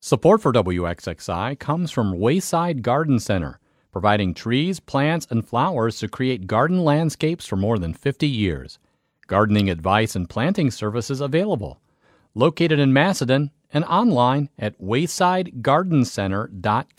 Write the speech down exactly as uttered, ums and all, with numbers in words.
Support for W X X I comes from Wayside Garden Center, providing trees, plants, and flowers to create garden landscapes for more than fifty years. Gardening advice and planting services available. Located in Macedon and online at wayside garden center dot com.